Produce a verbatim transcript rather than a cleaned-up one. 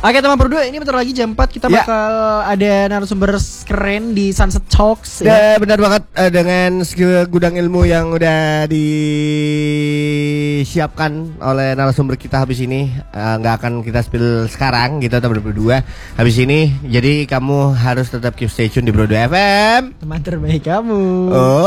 Oke teman berdua, ini bentar lagi jam empat kita Ya. bakal ada narasumber keren di Sunset Talks Ya, benar banget eh, dengan skill gudang ilmu yang udah disiapkan oleh narasumber kita habis ini. Eh, nggak akan kita spill sekarang, kita tetap berdua habis ini. Jadi kamu harus tetap keep stay tune di Brodo F M. Teman terbaik kamu. Oh.